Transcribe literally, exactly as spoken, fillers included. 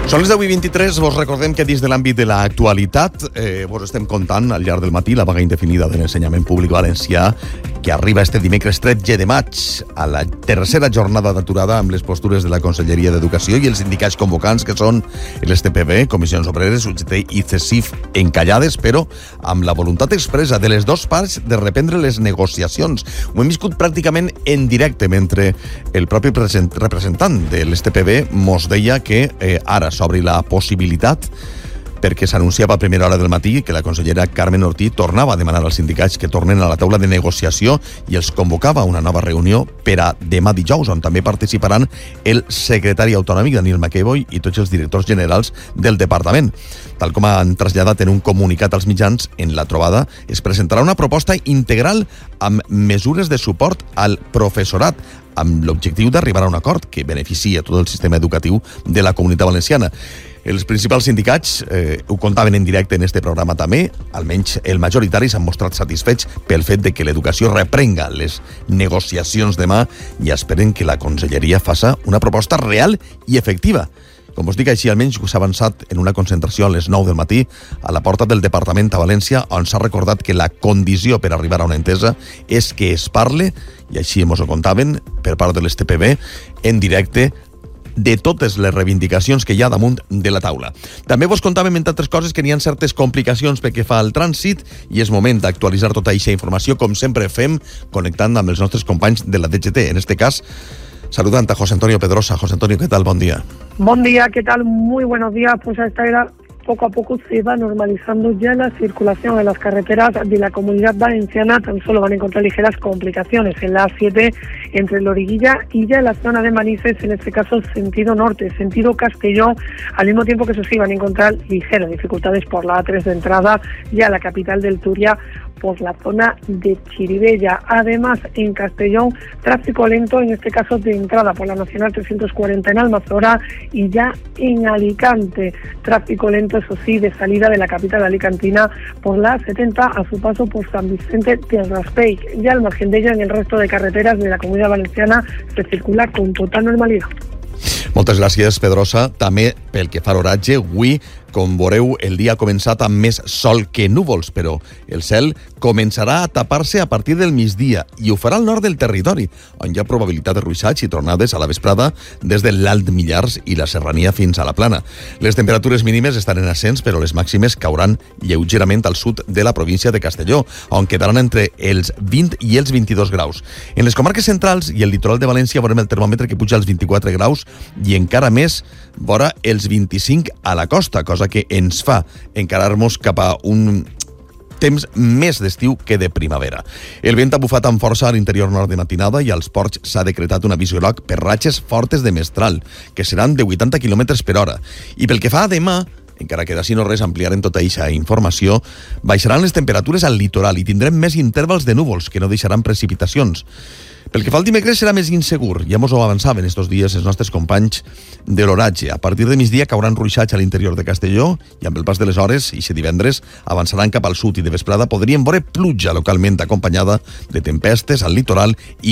Són les deu i vint-i-tres, vos recordem que dins de l'àmbit de l'actualitat eh, vos estem contant al llarg del matí la vaga indefinida de l'ensenyament públic valencià que arriba este dimecres tretze de maig a la tercera jornada d'aturada amb les postures de la Conselleria d'Educació i els sindicats convocants que són l'S T P B, Comissions Obreres, U G T i C E S I F encallades, però amb la voluntat expressa de les dues parts de reprendre les negociacions. Ho hem viscut pràcticament en directe mentre el propi representant de l'S T P B mos deia que eh, ara s'obri la possibilitat perquè s'anunciava a primera hora del matí que la consellera Carmen Ortí tornava a demanar als sindicats que tornen a la taula de negociació i els convocava a una nova reunió per a demà dijous, on també participaran el secretari autonòmic Daniel McEvoy i tots els directors generals del departament. Tal com han traslladat en un comunicat als mitjans, en la trobada es presentarà una proposta integral amb mesures de suport al professorat, amb l'objectiu d'arribar a un acord que beneficia tot el sistema educatiu de la Comunitat Valenciana. Els principals sindicats eh, ho contaven en directe en este programa també, almenys el majoritari s'han mostrat satisfets pel fet de que l'educació reprenga les negociacions demà i esperen que la Conselleria faça una proposta real i efectiva. Com us dic, així almenys s'ha avançat en una concentració a les nou del matí a la porta del Departament a València, on s'ha recordat que la condició per arribar a una entesa és que es parle, i així ens ho contaven per part de l'S T P B, en directe, de totes les reivindicacions que hi ha damunt de la taula. També vos contàvem, entre altres coses, que n'hi ha certes complicacions pel que fa al trànsit i és moment d'actualitzar tota aquesta informació, com sempre fem, connectant amb els nostres companys de la D G T. En este cas, saludant a José Antonio Pedrosa. José Antonio, ¿qué tal? Buen día. Buen día, ¿qué tal? Muy buenos días. Pues a esta era poco a poco se va normalizando ya la circulación en las carreteras de la Comunidad Valenciana. Tan solo van a encontrar ligeras complicaciones en la A siete entre Loriguilla y ya en la zona de Manises, en este caso sentido norte, sentido Castellón, al mismo tiempo que eso sí van a encontrar ligeras dificultades por la A tres de entrada ya a la capital del Turia, por la zona de Chirivella. Además, en Castellón, tráfico lento, en este caso de entrada por la Nacional trescientos cuarenta en Almazora, y ya en Alicante, tráfico lento, eso sí, de salida de la capital alicantina por la A setenta a su paso por San Vicente de Raspey. Ya al margen de ello, en el resto de carreteras de la Comunidad Valenciana se circula con total normalidad. Moltes gràcies, Pedrosa. També pel que fa a l'oratge, avui, com veureu, el dia ha començat amb més sol que núvols, però el cel començarà a tapar-se a partir del migdia i ho farà al nord del territori, on hi ha probabilitat de ruixats i tornades a la vesprada des de l'Alt Millars i la Serrania fins a la Plana. Les temperatures mínimes estan en ascens, però les màximes cauran lleugerament al sud de la província de Castelló, on quedaran entre els vint i els vint-i-dos graus. En les comarques centrals i el litoral de València veurem el termòmetre que puja als vint-i-quatre graus i encara més vora els vint-i-cinc a la costa, cosa que ens fa encarar-nos cap a un temps més d'estiu que de primavera. El vent ha bufat amb força a l'interior nord de matinada i als ports s'ha decretat un avís groc per ratxes fortes de mestral, que seran de vuitanta quilòmetres per hora. I pel que fa a demà, encara que d'ací no res ampliarem tota aquesta informació, baixaran les temperatures al litoral i tindrem més intervals de núvols que no deixaran precipitacions. Pel que fa al dimecres serà més insegur, ja mos ho avançaven estos dies els nostres companys de l'oratge. A partir de migdia cauran ruixats a l'interior de Castelló i amb el pas de les hores, i aquest divendres, avançaran cap al sud i de vesprada podrien veure pluja localment acompanyada de tempestes al litoral i